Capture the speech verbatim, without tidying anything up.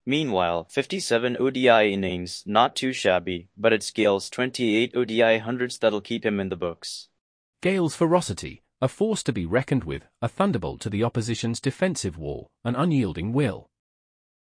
Meanwhile, fifty-seven O D I innings, not too shabby, but it's Gale's twenty-eight O D I hundreds that'll keep him in the books. Gale's ferocity, a force to be reckoned with, a thunderbolt to the opposition's defensive wall, an unyielding will.